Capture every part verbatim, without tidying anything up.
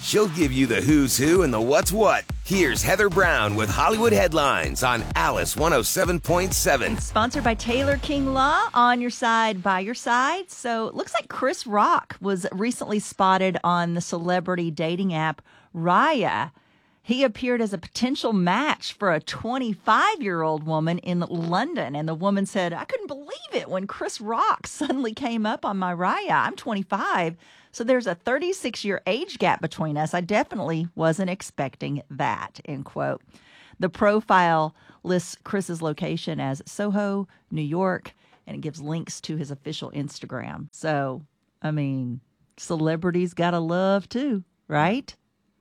She'll give you the who's who and the what's what. Here's Heather Brown with Hollywood Headlines on Alice one oh seven point seven. Sponsored by Taylor King Law, on your side, by your side. So it looks like Chris Rock was recently spotted on the celebrity dating app Raya. He appeared as a potential match for a twenty-five-year-old woman in London. And the woman said, I couldn't believe it when Chris Rock suddenly came up on my Raya. I'm twenty-five. So there's a thirty-six-year age gap between us. I definitely wasn't expecting that, end quote. The profile lists Chris's location as Soho, New York, and it gives links to his official Instagram. So, I mean, celebrities gotta love too, right?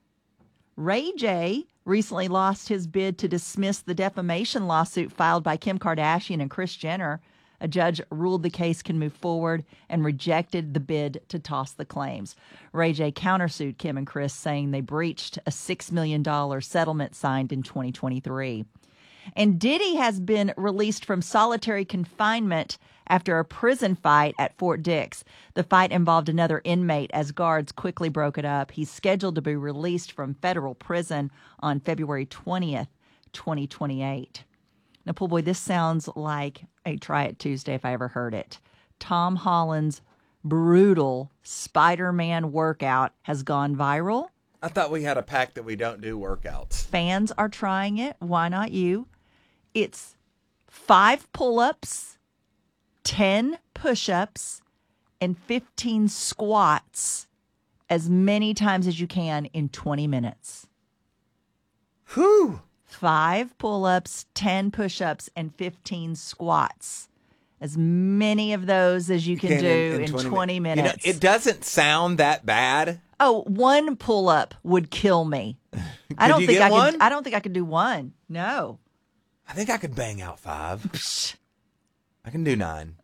Ray J recently lost his bid to dismiss the defamation lawsuit filed by Kim Kardashian and Kris Jenner. A judge ruled the case can move forward and rejected the bid to toss the claims. Ray J countersued Kim and Kris, saying they breached a six million dollars settlement signed in twenty twenty-three. And Diddy has been released from solitary confinement after a prison fight at Fort Dix. The fight involved another inmate as guards quickly broke it up. He's scheduled to be released from federal prison on February twentieth, twenty twenty-eight. Now, Pool Boy, this sounds like a Try It Tuesday if I ever heard it. Tom Holland's brutal Spider-Man workout has gone viral. I thought we had a pact that we don't do workouts. Fans are trying it. Why not you? It's five pull-ups, ten push-ups, and fifteen squats as many times as you can in twenty minutes. Whew. Five pull-ups, ten push-ups, and fifteen squats. As many of those as you can, can do in, in, in twenty, twenty minutes. You know, it doesn't sound that bad. Oh, one pull-up would kill me. I don't you think get I one? could. I don't think I could do one. No. I think I could bang out five. I can do nine.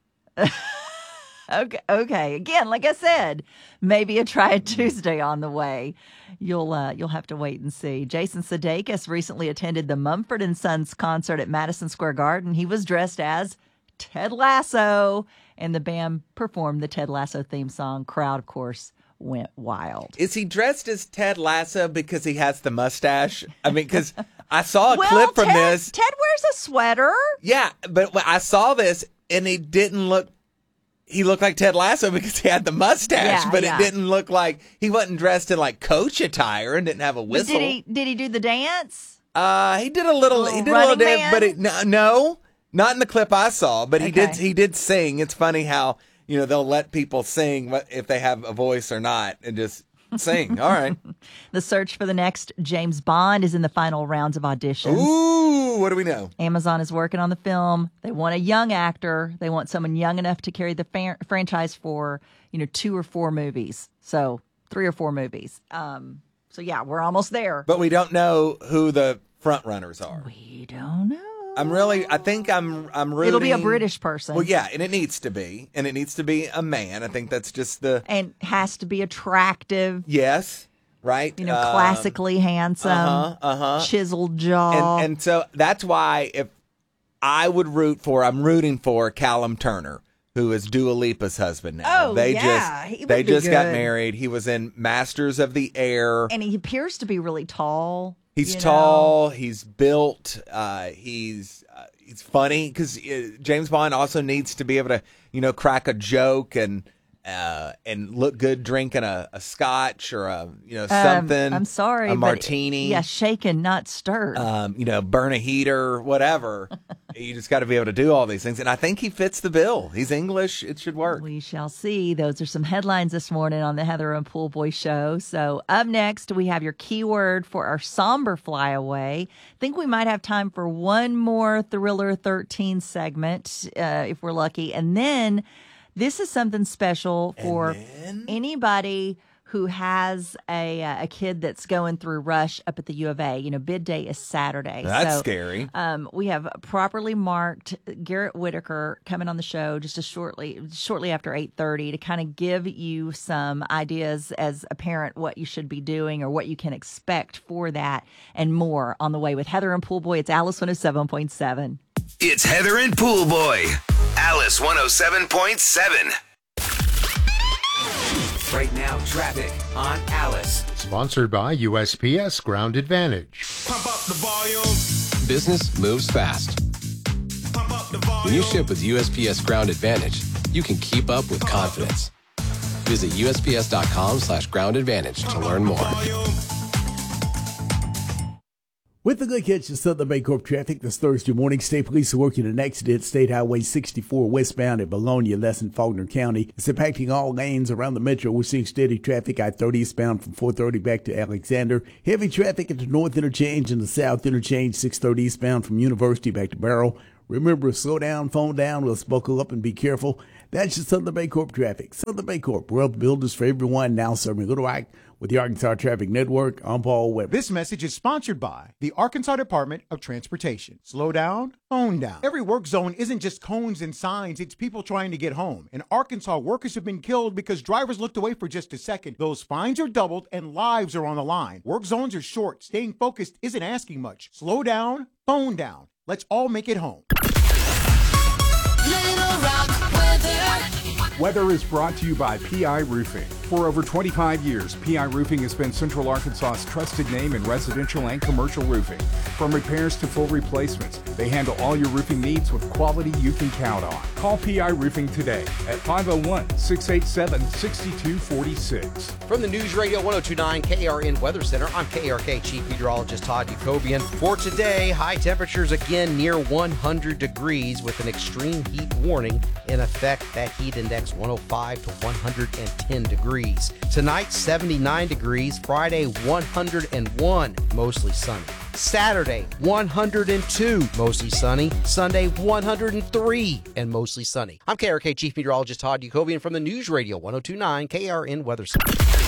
Okay. Okay. Again, like I said, maybe a Try It Tuesday on the way. You'll uh, you'll have to wait and see. Jason Sudeikis recently attended the Mumford and Sons concert at Madison Square Garden. He was dressed as Ted Lasso, and the band performed the Ted Lasso theme song. Crowd, of course, went wild. Is he dressed as Ted Lasso because he has the mustache? I mean, because I saw a well, clip from Ted, this. Ted wears a sweater. Yeah, but I saw this, and he didn't look. He looked like Ted Lasso because he had the mustache, Yeah, but yeah. it didn't look like he wasn't dressed in like coach attire and didn't have a whistle. Did he? Did he do the dance? Uh, he did a little. Little he did a little Running dance, Man? but it, no, no, not in the clip I saw. But he Okay. did. He did sing. It's funny how you know they'll let people sing what- if they have a voice or not, and just sing. All right. The search for the next James Bond is in the final rounds of auditions. Ooh, what do we know? Amazon is working on the film. They want a young actor. They want someone young enough to carry the fa- franchise for, you know, two or four movies. So three or four movies. Um, so yeah, we're almost there. But we don't know who the front runners are. We don't know. I'm really. I think I'm. I'm rooting. It'll be a British person. Well, yeah, and it needs to be, and it needs to be a man. I think that's just the And has to be attractive, yes, right. you know, Um, classically handsome, Uh-huh, uh-huh. chiseled jaw. And and so that's why if I would root for, I'm rooting for Callum Turner, who is Dua Lipa's husband now. Oh, they yeah, he just would they be just got good. married. He was in Masters of the Air. And he appears to be really tall. He's you tall. know. He's built. Uh, he's uh, he's funny because uh, James Bond also needs to be able to you know crack a joke and uh, and look good drinking a, a scotch or a you know something. Um, I'm sorry, a but- martini. Yeah, shaken, not stirred. Um, you know, burn a heater, whatever. You just got to be able to do all these things, and I think he fits the bill. He's English; it should work. We shall see. Those are some headlines this morning on the Heather and Pool Boy Show. So up next, we have your keyword for our somber flyaway. Think we might have time for one more Thriller thirteen segment, uh, if we're lucky. And then this is something special for then? anybody who has a uh, a kid that's going through Rush up at the U of A. You know, bid day is Saturday. That's so, scary. Um, we have properly marked Garrett Whitaker coming on the show just a shortly shortly after eight thirty to kind of give you some ideas as a parent what you should be doing or what you can expect for that and more on the way with Heather and Pool Boy. It's Alice one oh seven point seven. It's Heather and Pool Boy. Alice one oh seven point seven. Right now, traffic on Alice. Sponsored by U S P S Ground Advantage. Pump up the volume. Business moves fast. Pump up the volume. When you ship with U S P S Ground Advantage, you can keep up with confidence. Visit U S P S dot com slash ground advantage to learn more. With the good catch of Southern Baycorp traffic this Thursday morning, state police are working an accident State Highway sixty-four westbound at Bologna, less than Faulkner County. It's impacting all lanes around the metro. We're seeing steady traffic. I thirty eastbound from four thirty back to Alexander. Heavy traffic at the north interchange and the south interchange, six thirty eastbound from University back to Barrow. Remember, slow down, phone down. Let's buckle up and be careful. That's just Southern Baycorp traffic. Southern Baycorp, world builders for everyone, now serving Little Rock with the Arkansas Traffic Network. I'm Paul Weber. This message is sponsored by the Arkansas Department of Transportation. Slow down, phone down. Every work zone isn't just cones and signs. It's people trying to get home. In Arkansas, workers have been killed because drivers looked away for just a second. Those fines are doubled and lives are on the line. Work zones are short. Staying focused isn't asking much. Slow down, phone down. Let's all make it home. Little Rock weather. Weather is brought to you by P I Roofing. For over twenty-five years, P I Roofing has been Central Arkansas's trusted name in residential and commercial roofing. From repairs to full replacements, they handle all your roofing needs with quality you can count on. Call P I Roofing today at five oh one, six eight seven, six two four six. From the News Radio one oh two point nine K A R N Weather Center, I'm K R K Chief Meteorologist Todd Yacobian. For today, high temperatures again near one hundred degrees with an extreme heat warning in effect. That heat index one oh five to one hundred ten degrees. Tonight, seventy-nine degrees. Friday, one hundred one, mostly sunny. Saturday, one hundred two, mostly sunny. Sunday, one hundred three, and mostly sunny. I'm K R K Chief Meteorologist Todd Yacobian from the News Radio one oh two point nine K R N Weather Center.